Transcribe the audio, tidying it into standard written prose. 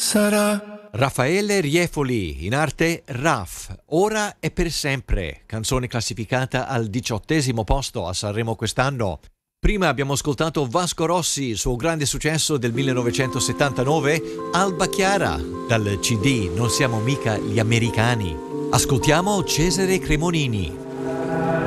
sarà. Raffaele Riefoli, in arte Raf, Ora e per sempre, canzone classificata al 18° posto a Sanremo quest'anno. Prima abbiamo ascoltato Vasco Rossi, il suo grande successo del 1979, Alba Chiara, dal CD Non siamo mica gli americani. Ascoltiamo Cesare Cremonini.